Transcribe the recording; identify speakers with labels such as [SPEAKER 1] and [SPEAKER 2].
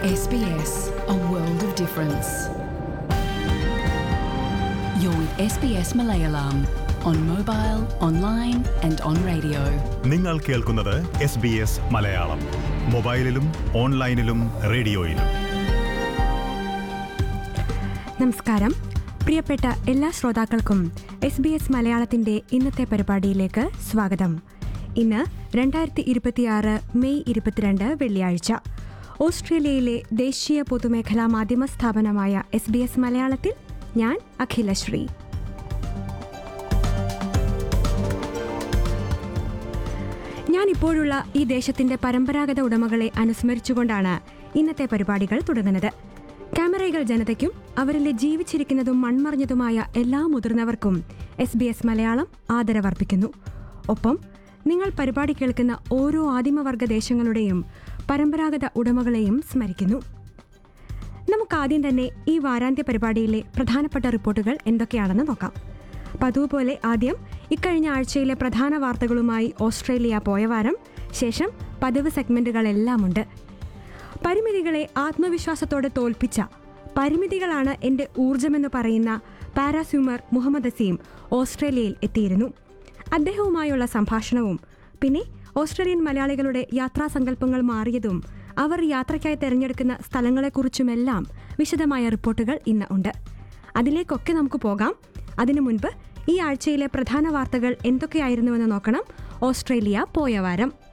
[SPEAKER 1] SBS, a world of difference. You're with SBS Malayalam on mobile, online and on radio.
[SPEAKER 2] നിങ്ങൾ കേൾക്കുന്നത് SBS Malayalam. മൊബൈലിലും ഓൺലൈനിലും റേഡിയോയിലും.
[SPEAKER 3] നമസ്കാരം. പ്രിയപ്പെട്ട എല്ലാ ശ്രോതാക്കൾക്കും SBS മലയാളത്തിന്റെ ഇന്നത്തെ പരിപാടിയിലേക്ക് സ്വാഗതം. ഇന്ന് 2026 മെയ് 22 വെള്ളിയാഴ്ച. ഓസ്ട്രേലിയയിലെ ദേശീയ പൊതുമേഖലാ മാധ്യമ സ്ഥാപനമായ SBS മലയാളത്തിൽ ഞാൻ അഖിലശ്രീ. ഞാനിപ്പോഴുള്ള ഈ ദേശത്തിന്റെ പരമ്പരാഗത ഉടമകളെ അനുസ്മരിച്ചുകൊണ്ടാണ് ഇന്നത്തെ പരിപാടികൾ തുടങ്ങുന്നത്. ക്യാമറകൾ ജനതയ്ക്കും അവരിലെ ജീവിച്ചിരിക്കുന്നതും മൺമറഞ്ഞതുമായ എല്ലാ മുതിർന്നവർക്കും SBS മലയാളം ആദരവർപ്പിക്കുന്നു. ഒപ്പം നിങ്ങൾ പരിപാടി കേൾക്കുന്ന ഓരോ ആദിമവർഗ ദേശങ്ങളുടെയും പരമ്പരാഗത ഉടമകളെയും സ്മരിക്കുന്നു. നമുക്കാദ്യം തന്നെ ഈ വാരാന്ത്യ പരിപാടിയിലെ പ്രധാനപ്പെട്ട റിപ്പോർട്ടുകൾ എന്തൊക്കെയാണെന്ന് നോക്കാം. പതിവുപോലെ ആദ്യം ഇക്കഴിഞ്ഞ ആഴ്ചയിലെ പ്രധാന വാർത്തകളുമായി ഓസ്ട്രേലിയ പോയ വാരം, ശേഷം പതിവ് സെഗ്മെന്റുകളെല്ലാമുണ്ട്. പരിമിതികളെ ആത്മവിശ്വാസത്തോടെ തോൽപ്പിച്ച പരിമിതികളാണ് എൻ്റെ ഊർജമെന്ന് പറയുന്ന പാരാസ്യൂമർ മുഹമ്മദ് അസീം ഓസ്ട്രേലിയയിൽ എത്തിയിരുന്നു. അദ്ദേഹവുമായുള്ള സംഭാഷണവും പിന്നെ ഓസ്ട്രേലിയൻ മലയാളികളുടെ യാത്രാസങ്കല്പങ്ങൾ മാറിയതും അവർ യാത്രയ്ക്കായി തിരഞ്ഞെടുക്കുന്ന സ്ഥലങ്ങളെക്കുറിച്ചുമെല്ലാം വിശദമായ റിപ്പോർട്ടുകൾ ഇന്ന് ഉണ്ട്. അതിലേക്കൊക്കെ നമുക്ക് പോകാം. അതിനു മുൻപ് ഈ ആഴ്ചയിലെ പ്രധാന വാർത്തകൾ എന്തൊക്കെയായിരുന്നുവെന്ന് നോക്കണം. ഓസ്ട്രേലിയ പോയ വാരം.